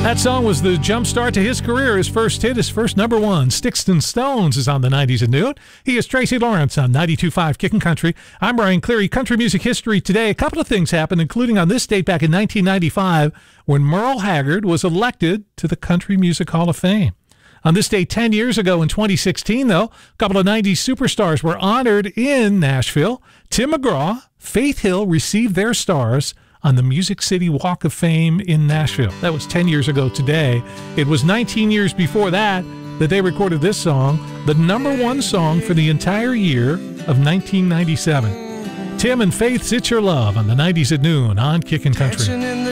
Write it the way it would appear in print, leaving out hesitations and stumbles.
That song was the jump start to his career. His first hit, his first number one. Sticks and Stones is on the 90s at noon. He is Tracy Lawrence on 92.5 Kickin' Country. I'm Brian Cleary. Country music history today. A couple of things happened, including on this date back in 1995 when Merle Haggard was elected to the Country Music Hall of Fame. On this day 10 years ago in 2016, though, a couple of 90s superstars were honored in Nashville. Tim McGraw, Faith Hill received their stars on the Music City Walk of Fame in Nashville. That was 10 years ago today. It was 19 years before that they recorded this song, the number one song for the entire year of 1997. Tim and Faith's It's Your Love on the 90s at noon on Kickin' Country.